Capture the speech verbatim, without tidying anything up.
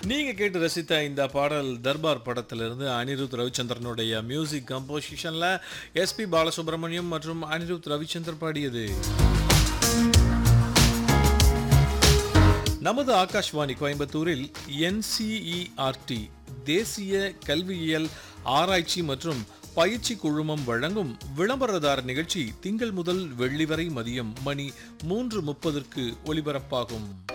நீங்க கேட்டு ரசித்த இந்த பாடல் தர்பார் படத்திலிருந்து அனிருத் ரவிச்சந்திரனுடைய மியூசிக் கம்போசிஷன்ல எஸ்பி பாலசுப்ரமணியம் மற்றும் அனிருத் ரவிச்சந்தர் பாடியது. நமது ஆகாஷ்வாணி கோயம்புத்தூரில் என்சிஇஆர்டி தேசிய கல்வியியல் ஆராய்ச்சி மற்றும் பயிற்சி குழுமம் வழங்கும் விளம்பரதார் நிகழ்ச்சி திங்கள் முதல் வெள்ளி வரை மதியம் மணி மூன்று முப்பதற்கு ஒலிபரப்பாகும்.